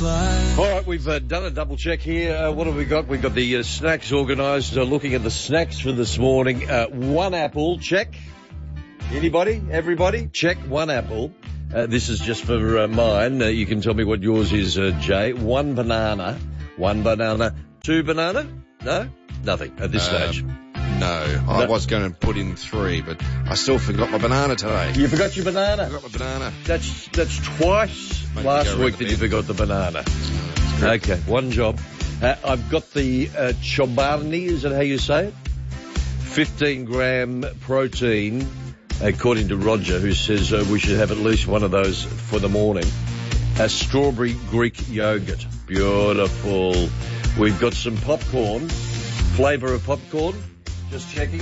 fly. All right, we've done a double check here. What have we got? We've got the snacks organised. Looking at the snacks for this morning. One apple, check. Anybody? Everybody? Check. One apple. This is just for mine. You can tell me what yours is, Jay. One banana. Two banana? No? Nothing at this stage. No, I was going to put in 3, but I still forgot my banana today. You forgot your banana? I forgot my banana. That's twice last week that you forgot the banana. Okay, one job. I've got the Chobani, is that how you say it? 15-gram protein, according to Roger, who says we should have at least one of those for the morning. A strawberry Greek yogurt. Beautiful. We've got some popcorn. Flavour of popcorn. Just checking.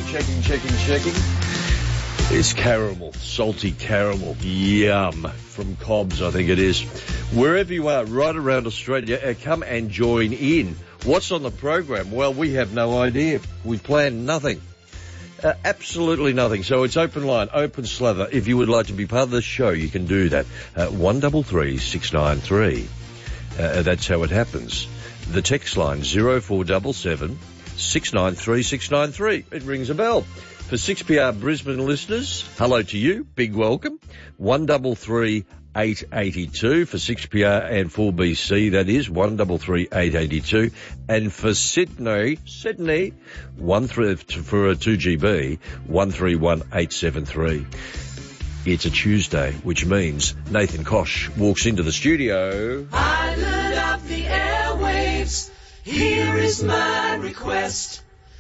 It's caramel, salty caramel. Yum. From Cobbs, I think it is. Wherever you are, right around Australia, come and join in. What's on the program? Well, we have no idea. We've planned nothing. Absolutely nothing. So it's open line, open slather. If you would like to be part of the show, you can do that. 133 693. That's how it happens. The text line 0477 693 693. It rings a bell. For 6PR Brisbane listeners, hello to you. Big welcome. 133 882 for 6PR and 4BC, that is 133 882. And for Sydney, 13 for a 2GB, 131 873. It's a Tuesday, which means Nathan Kosh walks into the studio. Island of the airwaves, here is my request.